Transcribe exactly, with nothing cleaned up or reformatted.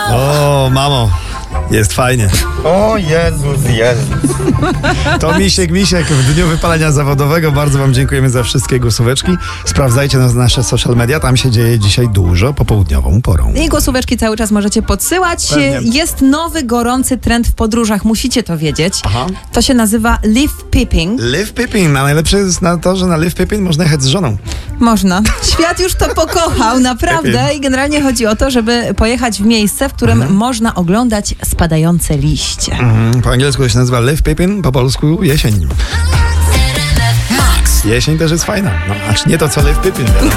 O, mamo, jest fajnie. O Jezus, Jezus. To Misiek, Misiek w dniu wypalenia zawodowego. Bardzo wam dziękujemy za wszystkie głosóweczki. Sprawdzajcie nas nasze social media, tam się dzieje dzisiaj dużo popołudniową porą. I głosóweczki cały czas możecie podsyłać. Pewnie. Jest nowy, gorący trend w podróżach, musicie to wiedzieć. Aha. To się nazywa live peeping. Live Pippin, a najlepsze jest na to, że na Live Pippin można jechać z żoną. Można. Świat już to pokochał, naprawdę. I generalnie chodzi o to, żeby pojechać w miejsce, w którym Mhm. można oglądać spadające liście. Mhm, po angielsku to się nazywa Live Pippin, po polsku jesień. Jesień też jest fajna, no, acz nie to co Live Pippin.